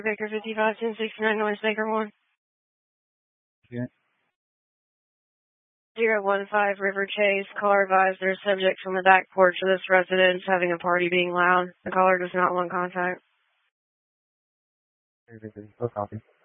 Baker 551069 North Baker 1. Yeah. 015 River Chase. Caller advised there's subject from the back porch of this residence having a party being loud. The caller does not want contact. Copy.